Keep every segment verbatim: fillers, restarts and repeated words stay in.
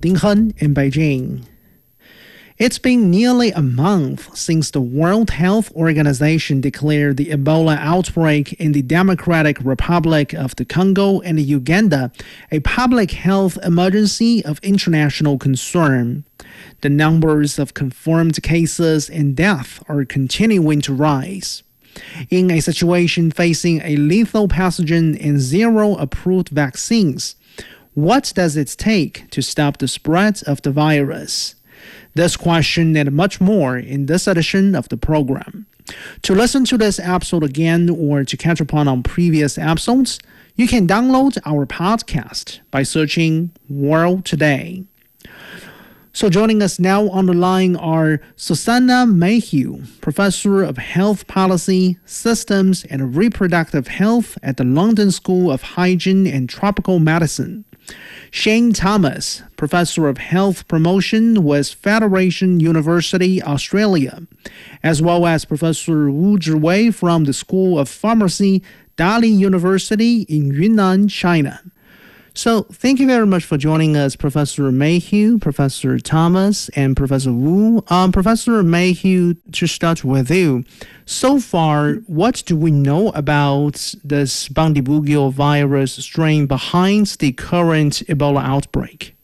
Dinghen in Beijing. It's been nearly a month since the World Health Organization declared the Ebola outbreak in the Democratic Republic of the Congo and Uganda a public health emergency of international concern. The numbers of confirmed cases and deaths are continuing to rise. In a situation facing a lethal pathogen and zero approved vaccines, what does it take to stop the spread of the virus? This question and much more in this edition of the program. To listen to this episode again or to catch up on previous episodes, you can download our podcast by searching World Today. So joining us now on the line are Susanna Mayhew, Professor of Health Policy, Systems and Reproductive Health at the London School of Hygiene and Tropical Medicine; Shane Thomas, Professor of Health Promotion with Federation University, Australia, as well as Professor Wu Zhiwei from the School of Pharmacy, Dali University in Yunnan, China. So thank you very much for joining us, Professor Mayhew, Professor Thomas, and Professor Wu. Um, Professor Mayhew, to start with you, so far, what do we know about this Bundibugyo virus strain behind the current Ebola outbreak?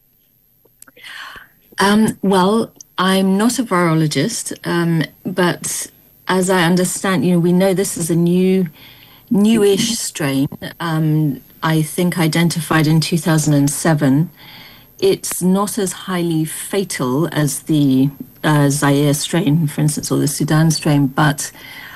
Um, well, I'm not a virologist, um, but as I understand, you know, we know this is a new, newish strain. Um, I think identified in two thousand seven. It's not as highly fatal as the uh, Zaire strain, for instance, or the Sudan strain, but